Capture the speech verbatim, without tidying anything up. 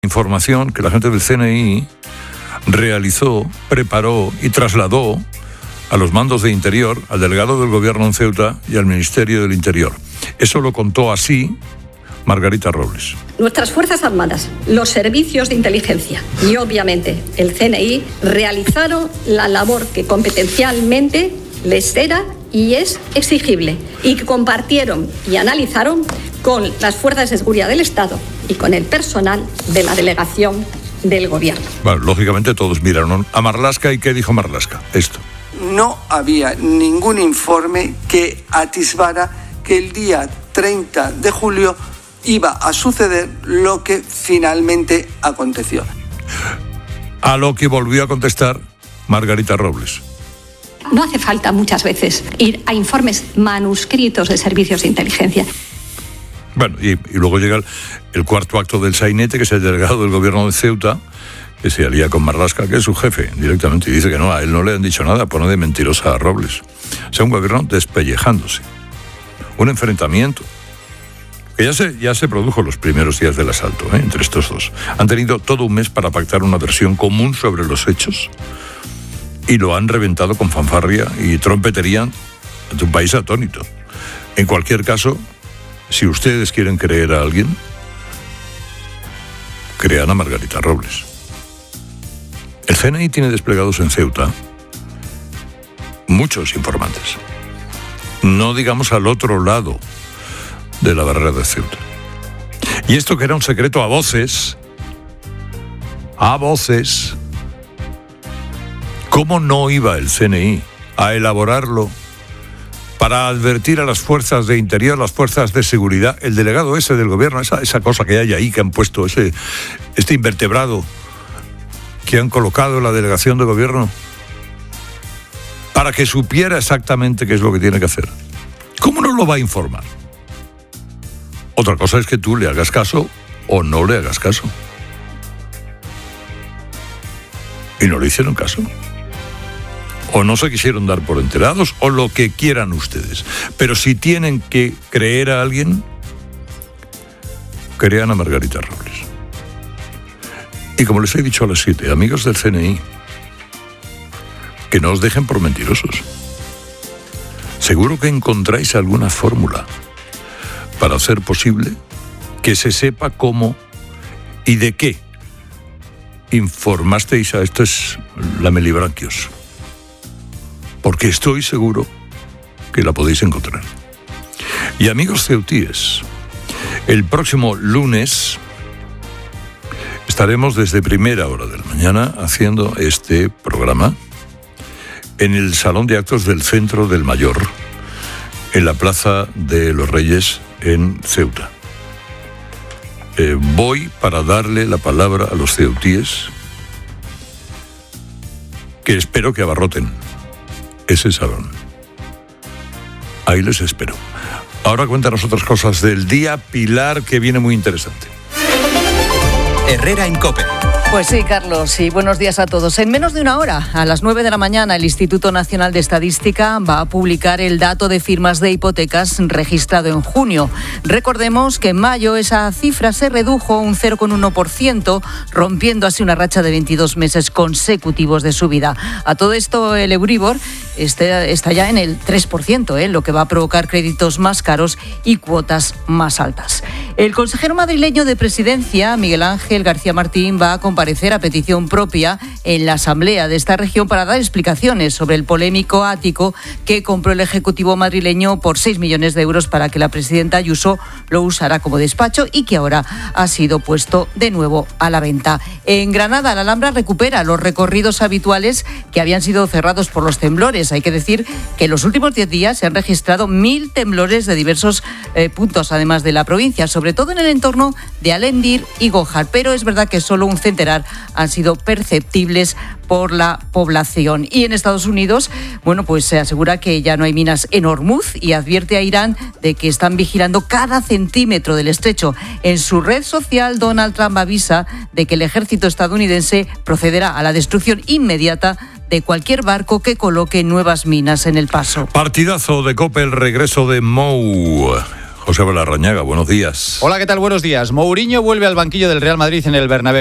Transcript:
Información que la gente del C N I realizó, preparó y trasladó a los mandos de Interior, al delegado del Gobierno en Ceuta y al Ministerio del Interior. Eso lo contó así Margarita Robles. Nuestras Fuerzas Armadas, los servicios de inteligencia y obviamente el C N I realizaron la labor que competencialmente les era y es exigible, y que compartieron y analizaron con las fuerzas de seguridad del Estado y con el personal de la delegación del Gobierno. Bueno, lógicamente todos miraron a Marlaska. ¿Y qué dijo Marlaska? Esto. No había ningún informe que atisbara que el día treinta de julio iba a suceder lo que finalmente aconteció. A lo que volvió a contestar Margarita Robles. No hace falta muchas veces ir a informes manuscritos de servicios de inteligencia. Bueno, y, y luego llega el, el cuarto acto del sainete, que es el delegado del Gobierno de Ceuta, que se alía con Marlaska, que es su jefe, directamente, y dice que no, a él no le han dicho nada, pone de mentirosa a Robles. O sea, un gobierno despellejándose. Un enfrentamiento. Que ya se, ya se produjo los primeros días del asalto, ¿eh? Entre estos dos. Han tenido todo un mes para pactar una versión común sobre los hechos y lo han reventado con fanfarria y trompetería ante un país atónito. En cualquier caso, si ustedes quieren creer a alguien, crean a Margarita Robles. El C N I tiene desplegados en Ceuta muchos informantes. No digamos al otro lado de la barrera de Ceuta. Y esto que era un secreto a voces, a voces, ¿cómo no iba el C N I a elaborarlo para advertir a las fuerzas de Interior, las fuerzas de seguridad, el delegado ese del Gobierno, esa, esa cosa que hay ahí que han puesto, ese, este invertebrado que han colocado en la delegación de Gobierno, para que supiera exactamente qué es lo que tiene que hacer? ¿Cómo no lo va a informar? Otra cosa es que tú le hagas caso o no le hagas caso. Y no le hicieron caso. O no se quisieron dar por enterados, o lo que quieran ustedes. Pero si tienen que creer a alguien, crean a Margarita Robles. Y como les he dicho a las siete, amigos del C N I, que no os dejen por mentirosos. Seguro que encontráis alguna fórmula para hacer posible que se sepa cómo y de qué informasteis a estos lamelibranquios. Porque estoy seguro que la podéis encontrar. Y amigos ceutíes, el próximo lunes estaremos desde primera hora de la mañana haciendo este programa en el Salón de Actos del Centro del Mayor, en la Plaza de los Reyes, en Ceuta. Eh, voy para darle la palabra a los ceutíes, que espero que abarroten ese salón. Ahí les espero. Ahora cuéntanos otras cosas del día, Pilar, que viene muy interesante. Herrera en COPE. Pues sí, Carlos, y buenos días a todos. En menos de una hora, a las nueve de la mañana, el Instituto Nacional de Estadística va a publicar el dato de firmas de hipotecas registrado en junio. Recordemos que en mayo esa cifra se redujo un cero coma uno por ciento, rompiendo así una racha de veintidós meses consecutivos de subida. A todo esto, el Euribor este, está ya en el tres por ciento, ¿eh? Lo que va a provocar créditos más caros y cuotas más altas. El consejero madrileño de Presidencia, Miguel Ángel García Martín, va a comparecer a petición propia en la Asamblea de esta región para dar explicaciones sobre el polémico ático que compró el Ejecutivo madrileño por seis millones de euros para que la presidenta Ayuso lo usara como despacho y que ahora ha sido puesto de nuevo a la venta. En Granada, la Alhambra recupera los recorridos habituales que habían sido cerrados por los temblores. Hay que decir que en los últimos diez días se han registrado mil temblores de diversos eh, puntos, además de la provincia, sobre todo en el entorno de Alendir y Gójar, pero es verdad que solo un centenar han sido perceptibles por la población. Y en Estados Unidos, bueno, pues se asegura que ya no hay minas en Hormuz y advierte a Irán de que están vigilando cada centímetro del estrecho. En su red social, Donald Trump avisa de que el ejército estadounidense procederá a la destrucción inmediata de cualquier barco que coloque nuevas minas en el paso. Partidazo de COPE, el regreso de Mou. José Larrañaga, buenos días. Hola, ¿qué tal? Buenos días. Mourinho vuelve al banquillo del Real Madrid en el Bernabéu.